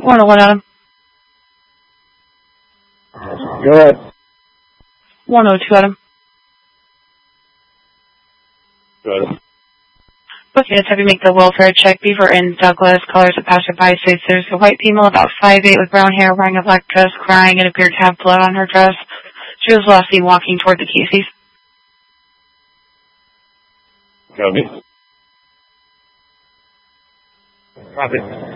101 Adam. Go ahead. 102 Adam. Go ahead. Both units have you make the welfare check. Beaver in Douglas. Callers a passerby states there's a white female about 5'8" with brown hair wearing a black dress crying and appeared to have blood on her dress. She was last seen walking toward the Casey's. Copy. Copy.